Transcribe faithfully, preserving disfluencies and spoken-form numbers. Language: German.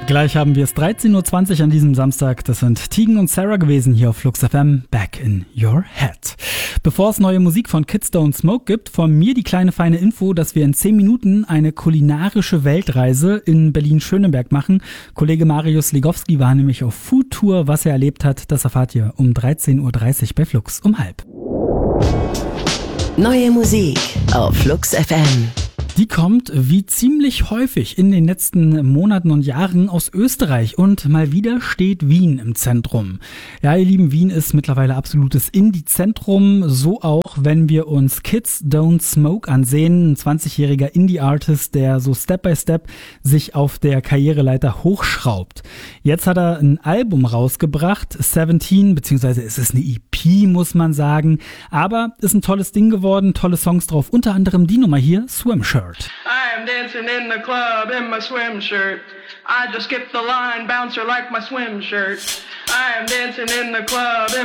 Gleich haben wir es dreizehn Uhr zwanzig an diesem Samstag. Das sind Tegan und Sarah gewesen hier auf Flux F M. Back in your head. Bevor es neue Musik von Kids Don't Smoke gibt, von mir die kleine feine Info, dass wir in zehn Minuten eine kulinarische Weltreise in Berlin-Schöneberg machen. Kollege Marius Legowski war nämlich auf Foodtour. Was er erlebt hat, das erfahrt ihr um dreizehn Uhr dreißig bei Flux um halb. Neue Musik auf Flux F M. Die kommt wie ziemlich häufig in den letzten Monaten und Jahren aus Österreich und mal wieder steht Wien im Zentrum. Ja, ihr Lieben, Wien ist mittlerweile absolutes Indie-Zentrum, so auch wenn wir uns Kids Don't Smoke ansehen, ein zwanzigjähriger Indie-Artist, der so Step by Step sich auf der Karriereleiter hochschraubt. Jetzt hat er ein Album rausgebracht, siebzehn, beziehungsweise es ist eine E P, muss man sagen, aber ist ein tolles Ding geworden, tolle Songs drauf, unter anderem die Nummer hier, Swim Shirt. I am dancing in the club in my swim shirt. I just skipped the line, bouncer like my swim shirt. I am dancing in the club in